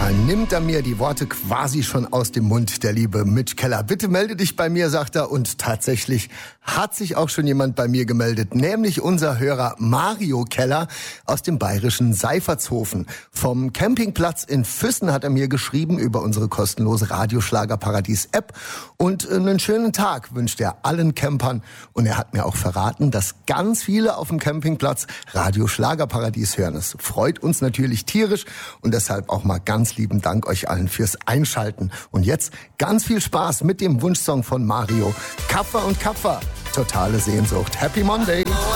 Da nimmt er mir die Worte quasi schon aus dem Mund, der liebe Mitch Keller. Bitte melde dich bei mir, sagt er. Und tatsächlich hat sich auch schon jemand bei mir gemeldet, nämlich unser Hörer Mario Keller aus dem bayerischen Seifertshofen. Vom Campingplatz in Füssen hat er mir geschrieben über unsere kostenlose Radioschlagerparadies-App. Und einen schönen Tag wünscht er allen Campern. Und er hat mir auch verraten, dass ganz viele auf dem Campingplatz Radioschlagerparadies hören. Es freut uns natürlich tierisch und deshalb auch mal ganz lieben Dank euch allen fürs Einschalten. Und jetzt ganz viel Spaß mit dem Wunschsong von Mario. Kaffer und Kaffer. Totale Sehnsucht. Happy Monday.